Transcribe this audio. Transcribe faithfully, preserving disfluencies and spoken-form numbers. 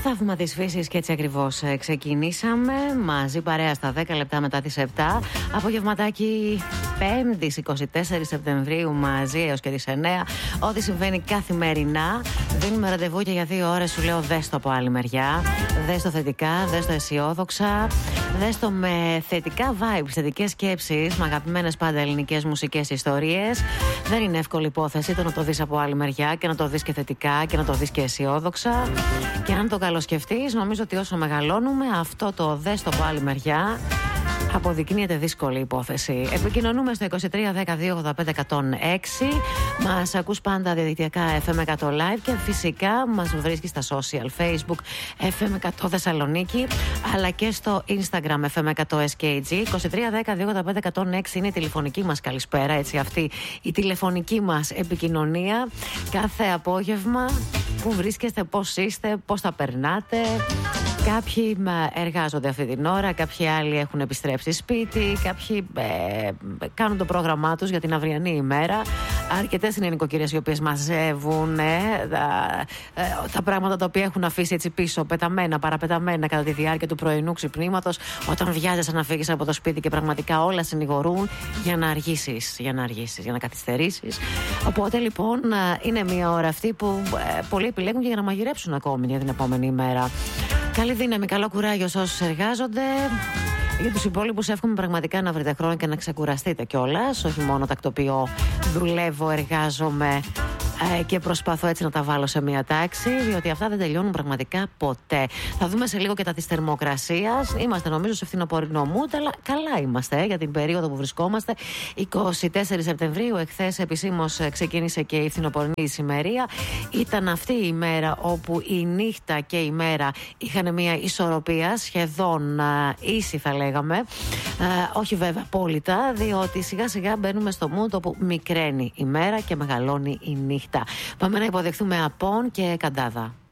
Θαύμα της φύσης και έτσι ακριβώς ξεκινήσαμε. Μαζί παρέα στα δέκα λεπτά μετά τις επτά. Απογευματάκι Πέμπτης εικοστή τέταρτη Σεπτεμβρίου μαζί έως και τις εννέα. Ό,τι συμβαίνει καθημερινά. Δίνουμε ραντεβού και για δύο ώρες. Σου λέω δες το από άλλη μεριά. Δες το θετικά, δες το αισιόδοξα. Δες το με θετικά vibes, θετικές σκέψεις, με αγαπημένες πάντα ελληνικές μουσικές ιστορίες. Δεν είναι εύκολη υπόθεση το να το δεις από άλλη μεριά και να το δεις και θετικά και να το δεις και αισιόδοξα. Και αν το καλοσκεφτείς, νομίζω ότι όσο μεγαλώνουμε, αυτό το δες το από άλλη μεριά αποδεικνύεται δύσκολη υπόθεση. Επικοινωνούμε στο είκοσι τρία δέκα δύο ογδόντα πέντε εκατόν έξι. Μας ακούς πάντα διαδικτυακά εφ εμ εκατό Live και φυσικά μας βρίσκεις στα social Facebook εφ εμ εκατό Θεσσαλονίκη, αλλά και στο Instagram εφ εμ εκατό ες κέι τζι. είκοσι τρία δέκα δύο ογδόντα πέντε εκατόν έξι είναι η τηλεφωνική μας καλησπέρα, έτσι, αυτή η τηλεφωνική μας επικοινωνία κάθε απόγευμα. Πού βρίσκεστε, πώς είστε, πώς τα περνάτε. Κάποιοι εργάζονται αυτή την ώρα, κάποιοι άλλοι έχουν επιστρέψει σπίτι, κάποιοι ε, κάνουν το πρόγραμμά τους για την αυριανή ημέρα. Αρκετές είναι οι νοικοκυρές οι οποίες μαζεύουν ε, τα, ε, τα πράγματα τα οποία έχουν αφήσει έτσι πίσω, πεταμένα, παραπεταμένα κατά τη διάρκεια του πρωινού ξυπνήματος, όταν βιάζεσαι να φύγεις από το σπίτι και πραγματικά όλα συνηγορούν για να αργήσεις, για να αργήσεις, για να καθυστερήσεις. Οπότε λοιπόν είναι μια ώρα αυτή που ε, πολλοί επιλέγουν και για να μαγειρέψουν ακόμη για την επόμενη ημέρα. Καλή δύναμη, καλό κουράγιο σε όσους εργάζονται. Για τους υπόλοιπους εύχομαι πραγματικά να βρείτε χρόνο και να ξεκουραστείτε κιόλας. Όχι μόνο τακτοποιώ, δουλεύω, εργάζομαι ε, και προσπαθώ έτσι να τα βάλω σε μια τάξη, διότι αυτά δεν τελειώνουν πραγματικά ποτέ. Θα δούμε σε λίγο και τα της θερμοκρασίας. Είμαστε νομίζω σε φθινοπορεινό mood, αλλά καλά είμαστε ε, για την περίοδο που βρισκόμαστε. εικοστή τέταρτη Σεπτεμβρίου, εχθές επισήμως ξεκίνησε και η φθινοπορεινή ησημερία. Ήταν αυτή η ημέρα όπου η νύχτα και η μέρα είχαν μια ισορροπία, σχεδόν α, ίση θα λέγαμε. Α, όχι βέβαια απόλυτα, διότι σιγά σιγά μπαίνουμε στο mood όπου μικραίνει η μέρα και μεγαλώνει η νύχτα. Πάμε να υποδεχθούμε Απόν και Καντάδα.